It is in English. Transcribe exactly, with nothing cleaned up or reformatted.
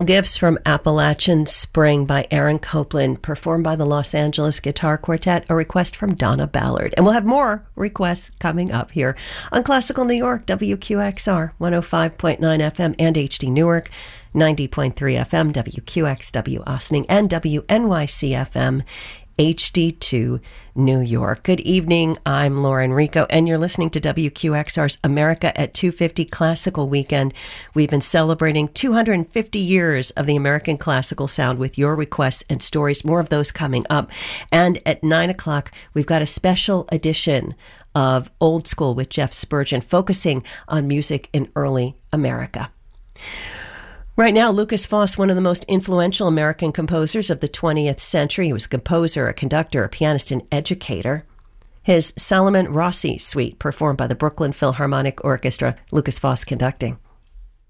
Gifts from Appalachian Spring by Aaron Copland, performed by the Los Angeles Guitar Quartet, a request from Donna Ballard. And we'll have more requests coming up here on Classical New York, W Q X R, one oh five point nine F M, and H D Newark, ninety point three F M, W Q X W Ossining, and W N Y C F M, H D two New York. Good evening. I'm Lauren Rico, and you're listening to W Q X R's America at two fifty Classical Weekend. We've been celebrating two hundred fifty years of the American classical sound with your requests and stories. More of those coming up. And at nine o'clock, we've got a special edition of Old School with Jeff Spurgeon, focusing on music in early America. Right now, Lukas Foss, one of the most influential American composers of the twentieth century. He was a composer, a conductor, a pianist, and educator. His Salomon Rossi Suite, performed by the Brooklyn Philharmonic Orchestra, Lukas Foss conducting.